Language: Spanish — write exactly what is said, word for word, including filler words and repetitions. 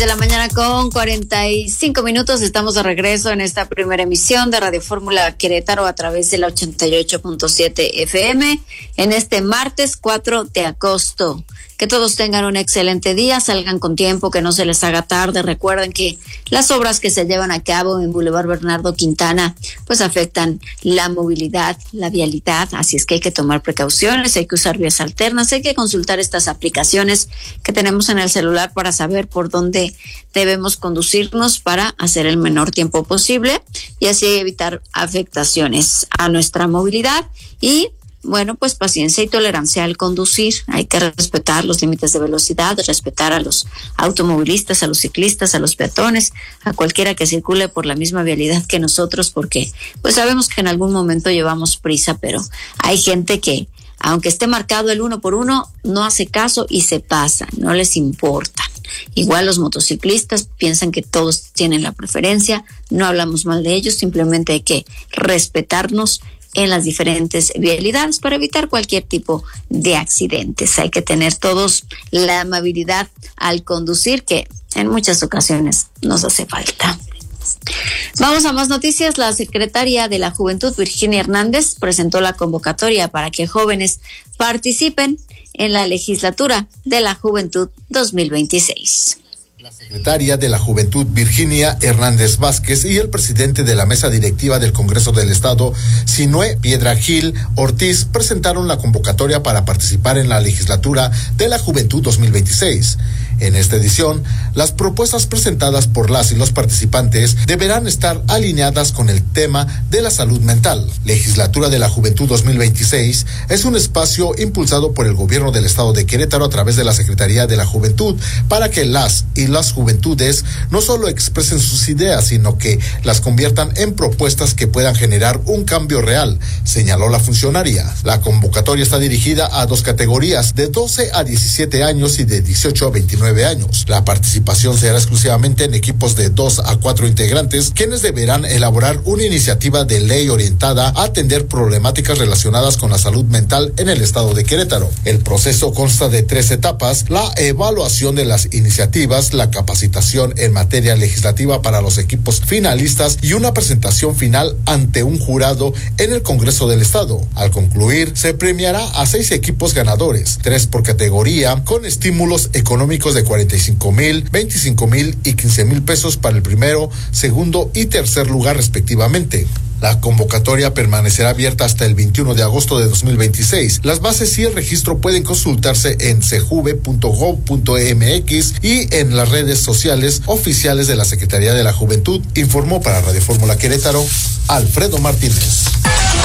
De la mañana con cuarenta y cinco minutos, estamos de regreso en esta primera emisión de Radio Fórmula Querétaro a través de la ochenta y ocho punto siete F M en este martes cuatro de agosto. Que todos tengan un excelente día, salgan con tiempo, que no se les haga tarde. Recuerden que las obras que se llevan a cabo en Boulevard Bernardo Quintana pues afectan la movilidad, la vialidad, así es que hay que tomar precauciones, hay que usar vías alternas, hay que consultar estas aplicaciones que tenemos en el celular para saber por dónde debemos conducirnos para hacer el menor tiempo posible y así evitar afectaciones a nuestra movilidad. Y bueno, pues paciencia y tolerancia al conducir. Hay que respetar los límites de velocidad, respetar a los automovilistas, a los ciclistas, a los peatones, a cualquiera que circule por la misma vialidad que nosotros, porque pues sabemos que en algún momento llevamos prisa, pero hay gente que, aunque esté marcado el uno por uno, no hace caso y se pasa, no les importa. Igual los motociclistas piensan que todos tienen la preferencia, no hablamos mal de ellos, simplemente hay que respetarnos en las diferentes vialidades para evitar cualquier tipo de accidentes. Hay que tener todos la amabilidad al conducir, que en muchas ocasiones nos hace falta. Vamos a más noticias. La secretaria de la Juventud, Virginia Hernández, presentó la convocatoria para que jóvenes participen en la legislatura de la Juventud dos mil veintiséis. La secretaria de la Juventud, Virginia Hernández Vázquez, y el presidente de la mesa directiva del Congreso del Estado, Sinué Piedra Gil Ortiz, presentaron la convocatoria para participar en la legislatura de la Juventud dos mil veintiséis. En esta edición, las propuestas presentadas por las y los participantes deberán estar alineadas con el tema de la salud mental. Legislatura de la Juventud dos mil veintiséis es un espacio impulsado por el gobierno del Estado de Querétaro a través de la Secretaría de la Juventud para que las y las juventudes no solo expresen sus ideas, sino que las conviertan en propuestas que puedan generar un cambio real, señaló la funcionaria. La convocatoria está dirigida a dos categorías, de doce a diecisiete años y de dieciocho a veintinueve años. La participación será exclusivamente en equipos de dos a cuatro integrantes, quienes deberán elaborar una iniciativa de ley orientada a atender problemáticas relacionadas con la salud mental en el estado de Querétaro. El proceso consta de tres etapas: la evaluación de las iniciativas, la capacitación en materia legislativa para los equipos finalistas y una presentación final ante un jurado en el Congreso del Estado. Al concluir, se premiará a seis equipos ganadores, tres por categoría, con estímulos económicos de cuarenta y cinco mil, veinticinco mil y quince mil pesos para el primero, segundo y tercer lugar respectivamente. La convocatoria permanecerá abierta hasta el veintiuno de agosto de dos mil veintiséis. Las bases y el registro pueden consultarse en cejuve punto gob punto mx y en las redes sociales oficiales de la Secretaría de la Juventud. Informó para Radio Fórmula Querétaro, Alfredo Martínez.